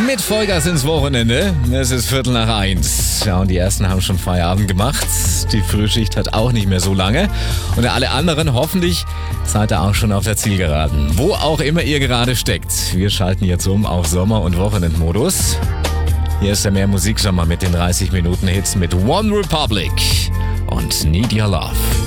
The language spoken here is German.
Mit Vollgas ins Wochenende. Es ist 1:45. Ja, und die ersten haben schon Feierabend gemacht. Die Frühschicht hat auch nicht mehr so lange. Und alle anderen, hoffentlich seid ihr auch schon auf der Zielgeraden. Wo auch immer ihr gerade steckt. Wir schalten jetzt um auf Sommer- und Wochenendmodus. Hier ist der Mehr Musiksommer mit den 30 Minuten Hits mit One Republic und Need Your Love.